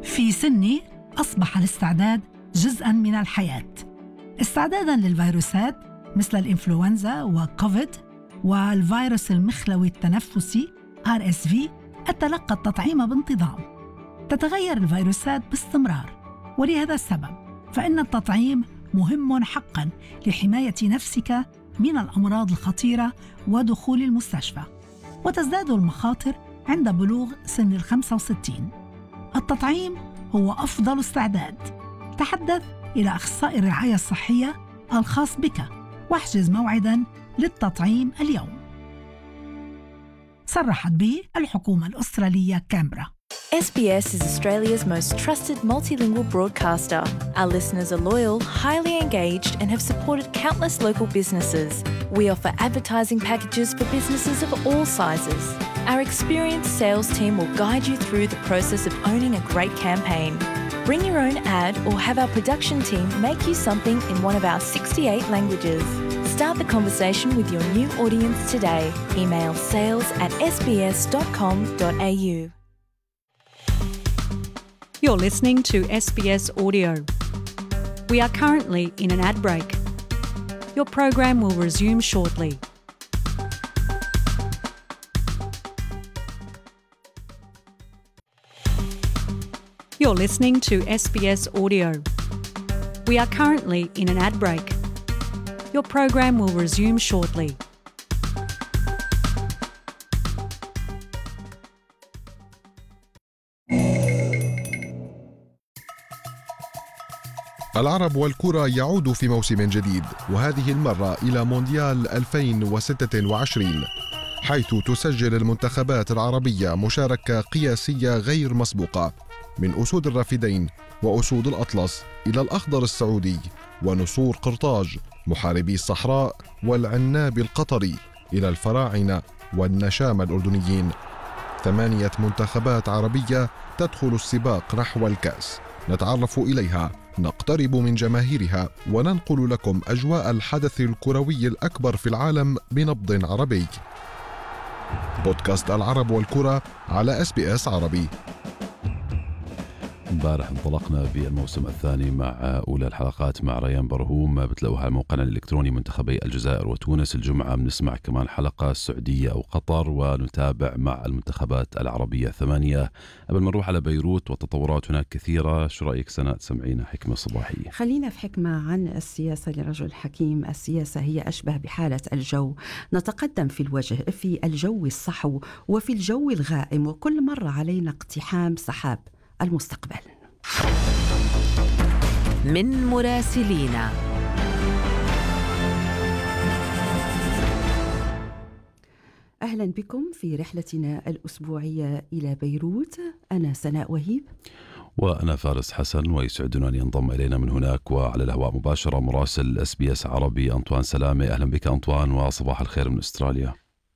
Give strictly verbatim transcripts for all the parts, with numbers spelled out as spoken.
في سني أصبح الاستعداد جزءاً من الحياة، استعداداً للفيروسات مثل الإنفلونزا وكوفيد والفيروس المخلوي التنفسي آر إس في. أتلقى التطعيم بانتظام. تتغير الفيروسات باستمرار، ولهذا السبب فإن التطعيم مهم حقاً لحماية نفسك من الأمراض الخطيرة ودخول المستشفى. وتزداد المخاطر عند بلوغ سن الخمسة وستين. التطعيم هو أفضل استعداد. تحدث إلى أخصائي الرعاية الصحية الخاص بك واحجز موعداً للتطعيم اليوم. صرحت به الحكومة الأسترالية كامبرا. S B S is Australia's most trusted multilingual broadcaster. Our listeners are loyal, highly engaged, and have supported countless local businesses. We offer advertising packages for businesses of all sizes. Our experienced sales team will guide you through the process of owning a great campaign. Bring your own ad or have our production team make you something in one of our sixty-eight languages. Start the conversation with your new audience today. Email sales at s b s dot com dot a u. You're listening to S B S Audio. We are currently in an ad break. Your program will resume shortly. You're listening to S B S Audio. We are currently in an ad break. Your program will resume shortly. العرب والكرة يعود في موسم جديد، وهذه المرة إلى مونديال ألفين وستة وعشرين، حيث تسجل المنتخبات العربية مشاركة قياسية غير مسبوقة، من أسود الرافدين وأسود الأطلس إلى الأخضر السعودي ونسور قرطاج محاربي الصحراء والعناب القطري إلى الفراعنة والنشامة الأردنيين. ثمانية منتخبات عربية تدخل السباق نحو الكأس، نتعرف إليها، نقترب من جماهيرها، وننقل لكم أجواء الحدث الكروي الأكبر في العالم بنبض عربي. بودكاست العرب والكرة على اس بي اس عربي. امبارح انطلقنا بالموسم الثاني مع أولى الحلقات مع ريان برهوم، بتلاقوها على موقعنا الإلكتروني منتخبي الجزائر وتونس. الجمعة بنسمع كمان حلقة السعودية أو قطر، ونتابع مع المنتخبات العربية ثمانية. قبل ما نروح على بيروت والتطورات هناك كثيرة، شو رأيك سناء تسمعينا حكمة صباحية؟ خلينا في حكمة عن السياسة لرجل حكيم. السياسة هي أشبه بحالة الجو، نتقدم في الوجه في الجو الصحو وفي الجو الغائم، وكل مرة علينا اقتحام سحاب المستقبل. من مراسلينا. أهلا بكم في رحلتنا الأسبوعية إلى بيروت. أنا سناء وهيب وأنا فارس حسن، ويسعدنا أن ينضم إلينا من هناك وعلى الهواء مباشرة مراسل اس بي اس عربي أنطوان سلامة. أهلا بك أنطوان، وصباح الخير من أستراليا.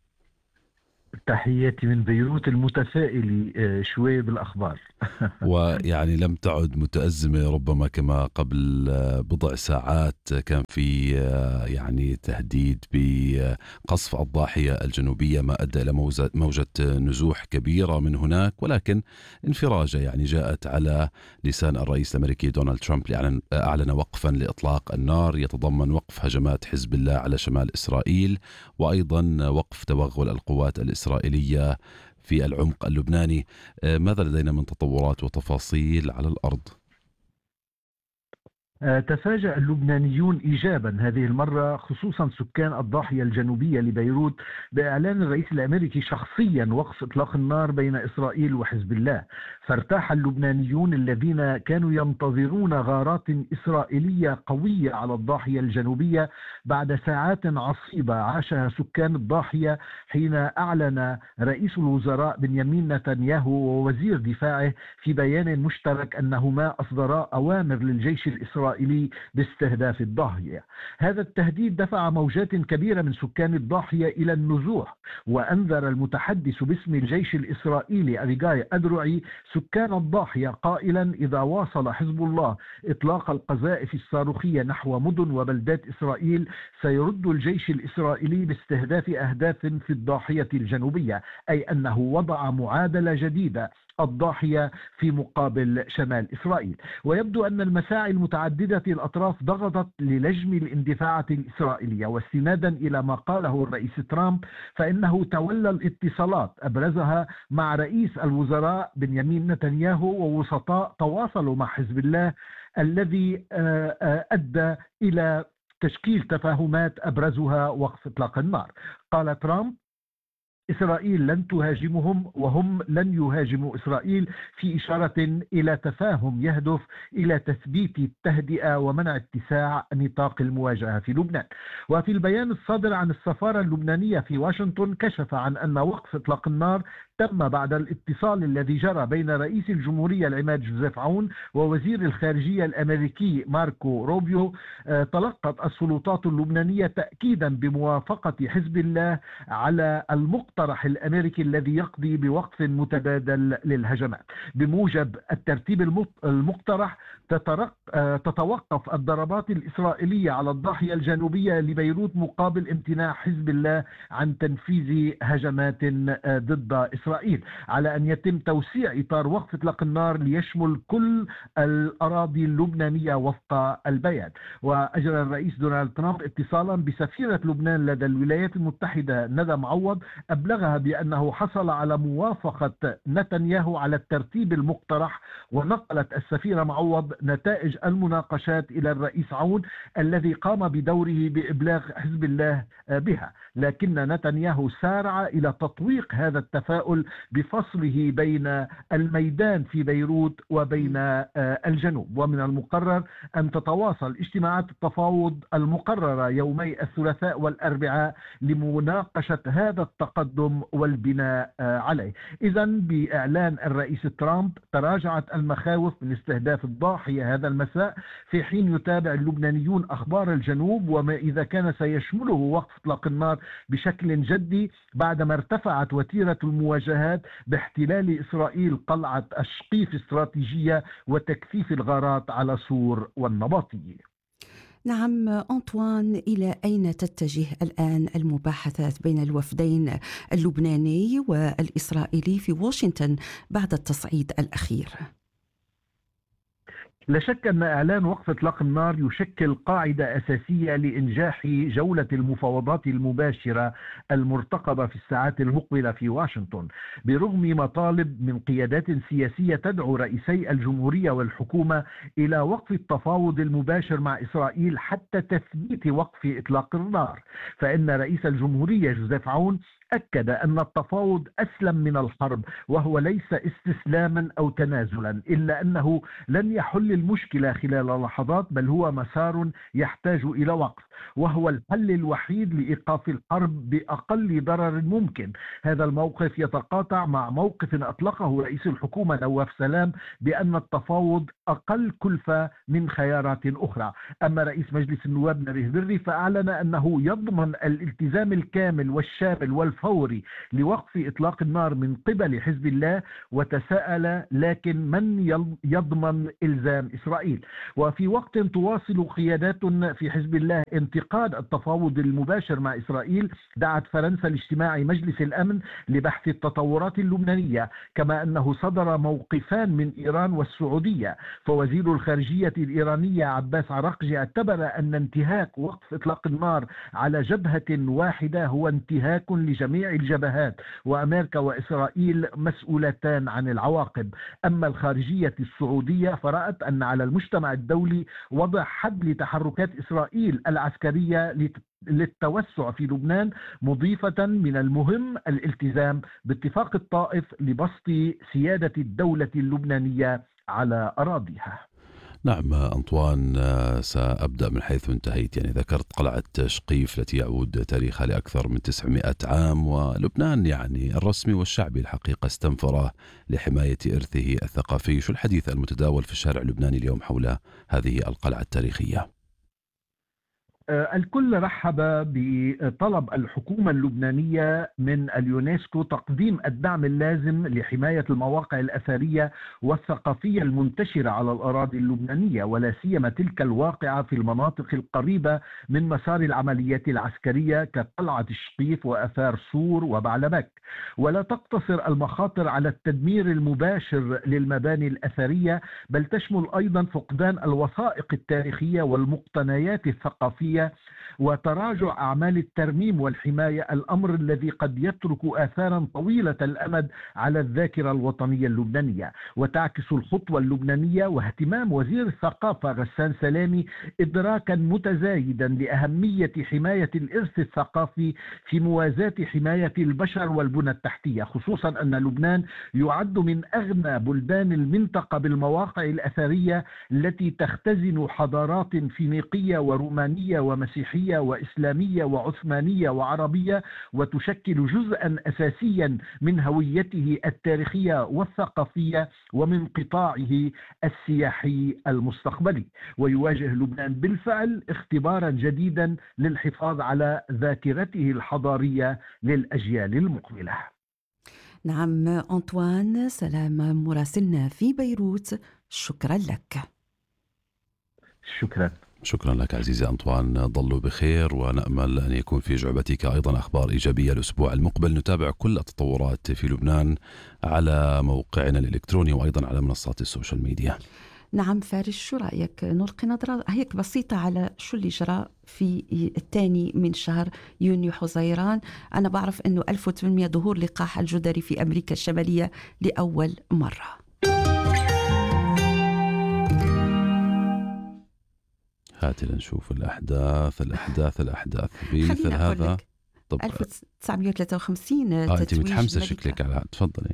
تحياتي من بيروت المتفائل شوي بالأخبار. ويعني لم تعد متأزمة ربما كما قبل بضع ساعات. كان في يعني تهديد بقصف الضاحية الجنوبية، ما أدى إلى موجة نزوح كبيرة من هناك، ولكن انفراجة يعني جاءت على لسان الرئيس الأمريكي دونالد ترامب، لأعلن أعلن وقفا لإطلاق النار يتضمن وقف هجمات حزب الله على شمال إسرائيل، وأيضا وقف توغل القوات الإسرائيلية في العمق اللبناني. ماذا لدينا من تطورات وتفاصيل على الأرض؟ تفاجأ اللبنانيون إيجابا هذه المرة، خصوصا سكان الضاحية الجنوبية لبيروت، بإعلان الرئيس الأمريكي شخصيا وقف إطلاق النار بين إسرائيل وحزب الله. فارتاح اللبنانيون الذين كانوا ينتظرون غارات إسرائيلية قوية على الضاحية الجنوبية بعد ساعات عصيبة عاشها سكان الضاحية، حين أعلن رئيس الوزراء بنيامين نتنياهو ووزير دفاعه في بيان مشترك أنهما أصدرا أوامر للجيش الإسرائيلي باستهداف الضاحية. هذا التهديد دفع موجات كبيرة من سكان الضاحية إلى النزوح، وأنذر المتحدث باسم الجيش الإسرائيلي أبيغاي أدرعي سكان الضاحية قائلا: إذا واصل حزب الله إطلاق القذائف الصاروخية نحو مدن وبلدات إسرائيل، سيرد الجيش الإسرائيلي باستهداف أهداف في الضاحية الجنوبية، أي أنه وضع معادلة جديدة الضاحية في مقابل شمال إسرائيل. ويبدو أن المساعي المتعددة الأطراف ضغطت للجم الاندفاعات الإسرائيلية. واستنادا إلى ما قاله الرئيس ترامب فإنه تولى الاتصالات أبرزها مع رئيس الوزراء بنيامين نتنياهو ووسطاء تواصلوا مع حزب الله الذي أدى إلى تشكيل تفاهمات أبرزها وقف إطلاق النار. قال ترامب: إسرائيل لن تهاجمهم وهم لن يهاجموا إسرائيل، في إشارة إلى تفاهم يهدف إلى تثبيت التهدئة ومنع اتساع نطاق المواجهة في لبنان. وفي البيان الصادر عن السفارة اللبنانية في واشنطن كشف عن أن وقف إطلاق النار تم بعد الاتصال الذي جرى بين رئيس الجمهورية العماد جوزيف عون ووزير الخارجية الأمريكي ماركو روبيو. تلقت السلطات اللبنانية تأكيدا بموافقة حزب الله على المقترح الأمريكي الذي يقضي بوقف متبادل للهجمات. بموجب الترتيب المقترح تتوقف الضربات الإسرائيلية على الضاحية الجنوبية لبيروت مقابل امتناع حزب الله عن تنفيذ هجمات ضد إسرائيل، على أن يتم توسيع إطار وقف إطلاق النار ليشمل كل الأراضي اللبنانية وفق البيان. وأجرى الرئيس دونالد ترامب اتصالا بسفيرة لبنان لدى الولايات المتحدة ندى معوض، أبلغها بأنه حصل على موافقة نتنياهو على الترتيب المقترح. ونقلت السفيرة معوض نتائج المناقشات إلى الرئيس عون الذي قام بدوره بإبلاغ حزب الله بها. لكن نتنياهو سارع إلى تطويق هذا التفاؤل بفصله بين الميدان في بيروت وبين الجنوب. ومن المقرر أن تتواصل اجتماعات التفاوض المقررة يومي الثلاثاء والأربعاء لمناقشة هذا التقدم والبناء عليه. إذن بإعلان الرئيس ترامب تراجعت المخاوف من استهداف الضاحية هذا المساء، في حين يتابع اللبنانيون أخبار الجنوب وما إذا كان سيشمله وقف إطلاق النار بشكل جدي بعدما ارتفعت وتيرة المواجهات باحتلال إسرائيل قلعة الشقيف استراتيجية وتكثيف الغارات على سور والنباطية. نعم أنطوان، إلى أين تتجه الآن المباحثات بين الوفدين اللبناني والإسرائيلي في واشنطن بعد التصعيد الأخير؟ لا شك أن إعلان وقف إطلاق النار يشكل قاعدة أساسية لإنجاح جولة المفاوضات المباشرة المرتقبة في الساعات المقبلة في واشنطن، برغم مطالب من قيادات سياسية تدعو رئيسي الجمهورية والحكومة إلى وقف التفاوض المباشر مع إسرائيل حتى تثبيت وقف إطلاق النار. فإن رئيس الجمهورية جوزيف عون أكد أن التفاوض أسلم من الحرب، وهو ليس استسلاما أو تنازلا، إلا أنه لن يحل المشكلة خلال لحظات، بل هو مسار يحتاج إلى وقف، وهو الحل الوحيد لإيقاف الحرب بأقل ضرر ممكن. هذا الموقف يتقاطع مع موقف أطلقه رئيس الحكومة نواف سلام بأن التفاوض أقل كلفة من خيارات أخرى. أما رئيس مجلس النواب نبيه بري فأعلن أنه يضمن الالتزام الكامل والشامل والفوري لوقف إطلاق النار من قبل حزب الله، وتساءل لكن من يضمن إلزام إسرائيل؟ وفي وقت تواصل قيادات في حزب الله انتقاد التفاوض المباشر مع إسرائيل، دعت فرنسا لاجتماع مجلس الأمن لبحث التطورات اللبنانية، كما أنه صدر موقفان من إيران والسعودية. فوزير الخارجية الإيرانية عباس عراقجي اعتبر أن انتهاك وقف إطلاق النار على جبهة واحدة هو انتهاك لجميع الجبهات، وأمريكا وإسرائيل مسؤولتان عن العواقب. أما الخارجية السعودية فرأت أن على المجتمع الدولي وضع حد لتحركات إسرائيل العسكرية للتوسع في لبنان، مضيفة من المهم الالتزام باتفاق الطائف لبسط سيادة الدولة اللبنانية على أراضيها. نعم أنطوان، سأبدأ من حيث انتهيت. يعني ذكرت قلعة شقيف التي يعود تاريخها لأكثر من تسعمائة عام، ولبنان يعني الرسمي والشعبي الحقيقة استنفره لحماية إرثه الثقافي. شو الحديث المتداول في الشارع اللبناني اليوم حول هذه القلعة التاريخية؟ الكل رحب بطلب الحكومة اللبنانية من اليونسكو تقديم الدعم اللازم لحماية المواقع الأثرية والثقافية المنتشرة على الأراضي اللبنانية، ولا سيما تلك الواقعة في المناطق القريبة من مسار العمليات العسكرية كقلعة الشقيف وأثار صور وبعلبك. ولا تقتصر المخاطر على التدمير المباشر للمباني الأثرية، بل تشمل أيضا فقدان الوثائق التاريخية والمقتنيات الثقافية وتراجع أعمال الترميم والحماية، الأمر الذي قد يترك آثارا طويلة الأمد على الذاكرة الوطنية اللبنانية. وتعكس الخطوة اللبنانية واهتمام وزير الثقافة غسان سلامي إدراكا متزايدا لأهمية حماية الإرث الثقافي في موازاة حماية البشر والبنى التحتية، خصوصا أن لبنان يعد من أغنى بلدان المنطقة بالمواقع الأثرية التي تختزن حضارات فينيقية ورومانية ومسيحية وإسلامية وعثمانية وعربية، وتشكل جزءا أساسيا من هويته التاريخية والثقافية ومن قطاعه السياحي المستقبلي. ويواجه لبنان بالفعل اختبارا جديدا للحفاظ على ذاكرته الحضارية للأجيال المقبلة. نعم أنطوان سلام مراسلنا في بيروت، شكرا لك. شكرا. شكرا لك عزيزي أنطوان، ضلوا بخير ونأمل أن يكون في جعبتك أيضا أخبار إيجابية الأسبوع المقبل. نتابع كل التطورات في لبنان على موقعنا الإلكتروني وأيضا على منصات السوشيال ميديا. نعم فارس، شو رأيك نلقي نظرة هيك بسيطة على شو اللي جرى في الثاني من شهر يونيو حزيران؟ أنا بعرف أنه ألف وثمانمئة ظهور لقاح الجدري في أمريكا الشمالية لأول مرة. هاتي لنشوف الأحداث الأحداث الأحداث بمثل هذا. طب ألف وتسعمئة وثلاثة وخمسين آه أنت متحمسة شكلك على تفضلي.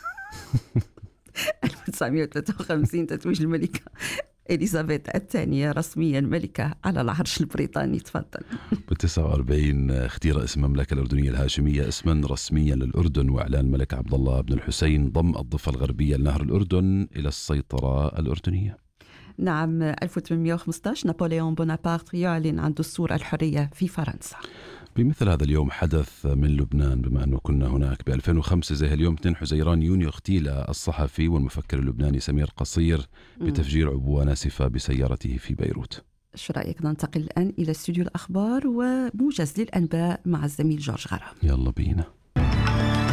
ألف وتسعمئة وثلاثة وخمسين تتويج الملكة إليزابيث الثانية رسميا ملكة على العرش البريطاني. تفضل. بالتسعة وأربعين اختير اسم المملكة الأردنية الهاشمية اسما رسميا للأردن، وإعلان الملك عبد الله بن الحسين ضم الضفة الغربية لنهر الأردن إلى السيطرة الأردنية. نعم ألف وثمانمئة وخمسة عشر نابليون بونابرت يعلن عن دستور الحرية في فرنسا. بمثل هذا اليوم حدث من لبنان، بما أنه كنا هناك ب ألفين وخمسة زي اليوم اثنين حزيران يونيو اغتيل الصحفي والمفكر اللبناني سمير قصير بتفجير عبوة ناسفة بسيارته في بيروت. شو رأيك ننتقل الآن إلى استوديو الأخبار وموجز للأنباء مع الزميل جورج غرام؟ يلا بينا.